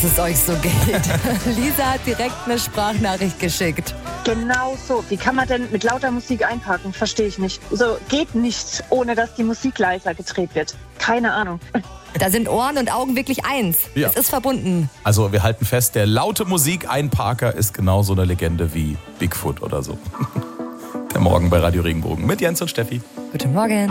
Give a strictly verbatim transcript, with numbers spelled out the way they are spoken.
dass es euch so geht. Lisa hat direkt eine Sprachnachricht geschickt. Genau so. Wie kann man denn mit lauter Musik einparken? Verstehe ich nicht. So geht nicht, ohne dass die Musik leiser gedreht wird. Keine Ahnung. Da sind Ohren und Augen wirklich eins. Ja. Es ist verbunden. Also wir halten fest, der laute Musik-Einparker ist genauso eine Legende wie Bigfoot oder so. Der Morgen bei Radio Regenbogen mit Jens und Steffi. Guten Morgen.